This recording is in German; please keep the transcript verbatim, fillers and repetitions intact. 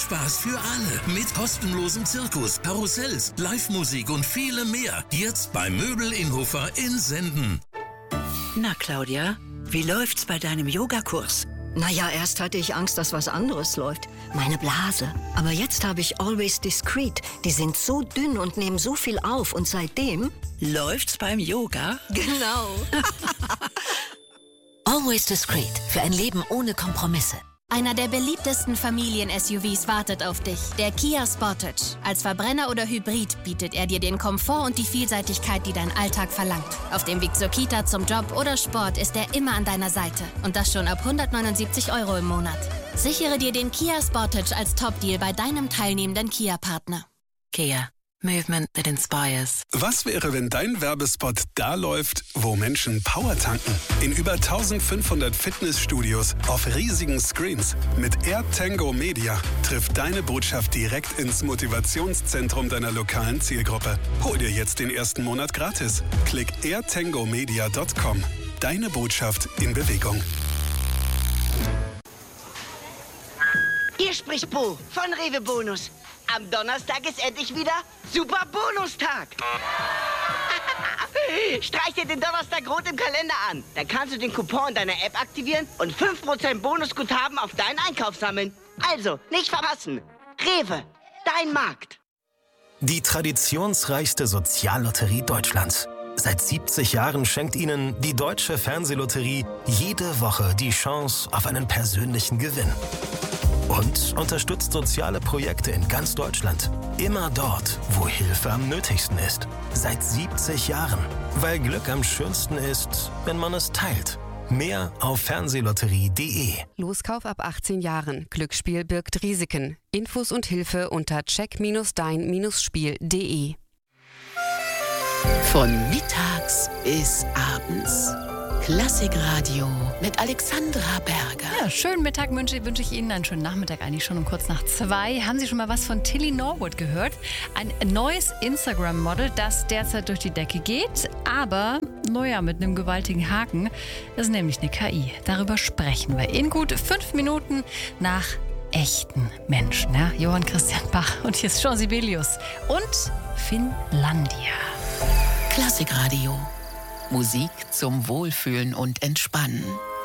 Spaß für alle. Mit kostenlosem Zirkus, Karussells, Live-Musik und vielem mehr. Jetzt bei Möbel Innhofer in Senden. Na, Claudia, wie läuft's bei deinem Yogakurs? Naja, erst hatte ich Angst, dass was anderes läuft. Meine Blase. Aber jetzt habe ich Always Discreet. Die sind so dünn und nehmen so viel auf. Und seitdem... Läuft's beim Yoga? Genau. Always Discreet. Für ein Leben ohne Kompromisse. Einer der beliebtesten Familien-S U Vs wartet auf dich, der Kia Sportage. Als Verbrenner oder Hybrid bietet er dir den Komfort und die Vielseitigkeit, die dein Alltag verlangt. Auf dem Weg zur Kita, zum Job oder Sport ist er immer an deiner Seite. Und das schon ab hundertneunundsiebzig Euro im Monat. Sichere dir den Kia Sportage als Top-Deal bei deinem teilnehmenden Kia-Partner. Kia. Movement that inspires. Was wäre, wenn dein Werbespot da läuft, wo Menschen Power tanken? In über eintausendfünfhundert Fitnessstudios auf riesigen Screens. Mit AirTango Media trifft deine Botschaft direkt ins Motivationszentrum deiner lokalen Zielgruppe. Hol dir jetzt den ersten Monat gratis. Klick air tango media punkt com. Deine Botschaft in Bewegung. Hier spricht Bo von Rewe Bonus. Am Donnerstag ist endlich wieder Super Bonustag. Streich dir den Donnerstag rot im Kalender an. Dann kannst du den Coupon in deiner App aktivieren und fünf Prozent Bonusguthaben auf deinen Einkauf sammeln. Also, nicht verpassen. Rewe, dein Markt. Die traditionsreichste Soziallotterie Deutschlands. Seit siebzig Jahren schenkt Ihnen die Deutsche Fernsehlotterie jede Woche die Chance auf einen persönlichen Gewinn. Und unterstützt soziale Projekte in ganz Deutschland. Immer dort, wo Hilfe am nötigsten ist. Seit siebzig Jahren. Weil Glück am schönsten ist, wenn man es teilt. Mehr auf fernsehlotterie punkt de. Loskauf ab achtzehn Jahren. Glücksspiel birgt Risiken. Infos und Hilfe unter check dein Spiel punkt de. Von mittags bis abends. Klassikradio mit Alexandra Berger. Ja, schönen Mittag wünsche, wünsche ich Ihnen, einen schönen Nachmittag, eigentlich schon um kurz nach zwei. Haben Sie schon mal was von Tilly Norwood gehört? Ein neues Instagram-Model, das derzeit durch die Decke geht, aber, naja, mit einem gewaltigen Haken. Das ist nämlich eine K I. Darüber sprechen wir in gut fünf Minuten nach echten Menschen. Ja? Johann Christian Bach und hier ist Jean Sibelius und Finnlandia. Klassikradio. Musik zum Wohlfühlen und Entspannen.